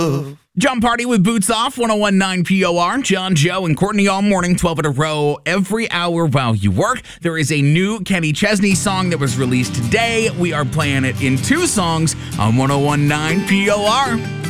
Jump Party with Boots Off, 1019 POR. John, Joe, and Courtney all morning, 12 in a row, every hour while you work. There is a new Kenny Chesney song that was released today. We are playing it in 2 songs on 1019 POR.